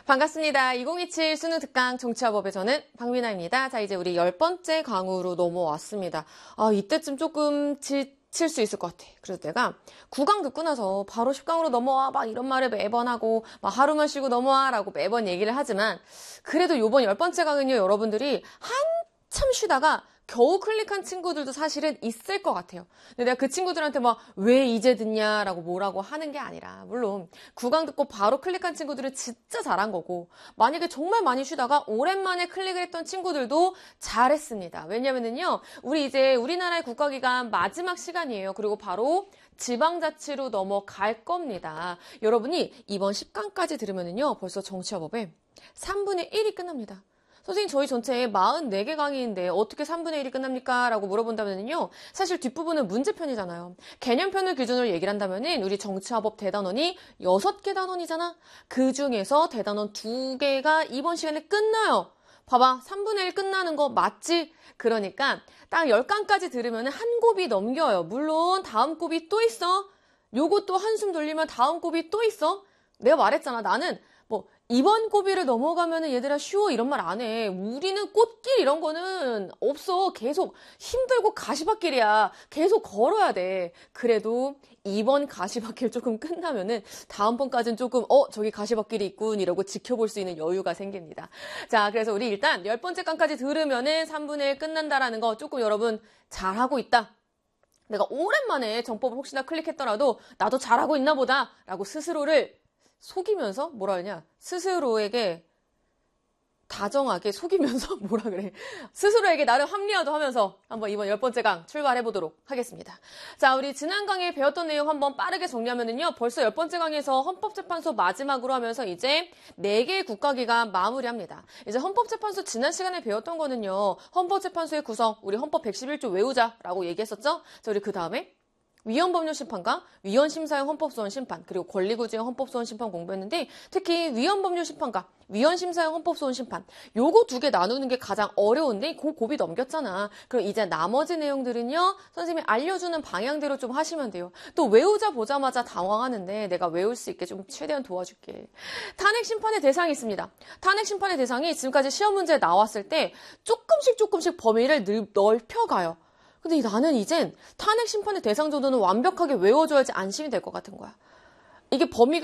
반갑습니다. 2027 수능 특강 정치화법의 저는 박민아입니다. 자, 이제 우리 10번째 강으로 넘어왔습니다. 이때쯤 조금 지칠 수 있을 것 같아. 그래서 내가 9강 듣고 나서 바로 10강으로 넘어와 막 이런 말을 매번 하고 막 하루만 쉬고 넘어와 라고 매번 얘기를 하지만 그래도 이번 10번째 강은요, 여러분들이 한참 쉬다가 겨우 클릭한 친구들도 사실은 있을 것 같아요. 근데 내가 그 친구들한테 막 왜 이제 듣냐라고 뭐라고 하는 게 아니라, 물론 9강 듣고 바로 클릭한 친구들은 진짜 잘한 거고, 만약에 정말 많이 쉬다가 오랜만에 클릭을 했던 친구들도 잘했습니다. 왜냐면은요, 우리 이제 우리나라의 국가기관 마지막 시간이에요. 그리고 바로 지방자치로 넘어갈 겁니다. 여러분이 이번 10강까지 들으면은요, 벌써 정치화법에 3분의 1이 끝납니다. 선생님, 저희 전체에 44개 강의인데 어떻게 3분의 1이 끝납니까? 라고 물어본다면요. 사실 뒷부분은 문제편이잖아요. 개념편을 기준으로 얘기를 한다면은 우리 정치화법 대단원이 6개 단원이잖아. 그 중에서 대단원 2개가 이번 시간에 끝나요. 봐봐, 3분의 1 끝나는 거 맞지? 그러니까 딱 10강까지 들으면 한 곱이 넘겨요. 물론 다음 곱이 또 있어. 요것도 한숨 돌리면 다음 곱이 또 있어. 내가 말했잖아. 나는 이번 고비를 넘어가면은 얘들아 쉬워 이런 말 안 해. 우리는 꽃길 이런 거는 없어. 계속 힘들고 가시밭길이야. 계속 걸어야 돼. 그래도 이번 가시밭길 조금 끝나면은 다음번까지는 조금 저기 가시밭길이 있군 이러고 지켜볼 수 있는 여유가 생깁니다. 자, 그래서 우리 일단 10번째 강까지 들으면은 3분의 1 끝난다라는 거 조금 여러분 잘하고 있다. 내가 오랜만에 정법을 혹시나 클릭했더라도 나도 잘하고 있나 보다 라고 스스로를 속이면서 뭐라 그러냐, 스스로에게 다정하게 속이면서 뭐라 그래, 스스로에게 나름 합리화도 하면서 한번 이번 10번째 강 출발해 보도록 하겠습니다. 자, 우리 지난 강에 배웠던 내용 한번 빠르게 정리하면은요, 벌써 10번째 강에서 헌법재판소 마지막으로 하면서 이제 4개의 국가기관 마무리합니다. 이제 헌법재판소 지난 시간에 배웠던 거는요, 헌법재판소의 구성, 우리 헌법 111조 외우자라고 얘기했었죠. 자, 우리 그 다음에 위헌법률심판과 위헌심사형 헌법소원 심판, 그리고 권리구제형 헌법소원 심판 공부했는데, 특히 위헌법률심판과 위헌심사형 헌법소원 심판, 요거 2개 나누는 게 가장 어려운데 그 곱이 넘겼잖아. 그럼 이제 나머지 내용들은요, 선생님이 알려주는 방향대로 좀 하시면 돼요. 또 외우자 보자마자 당황하는데 내가 외울 수 있게 좀 최대한 도와줄게. 탄핵심판의 대상이 있습니다. 탄핵심판의 대상이 지금까지 시험 문제에 나왔을 때 조금씩 범위를 넓혀가요. 근데 나는 이젠 탄핵 심판의 대상 정도는 완벽하게 외워줘야지 안심이 될 것 같은 거야. 이게 범위가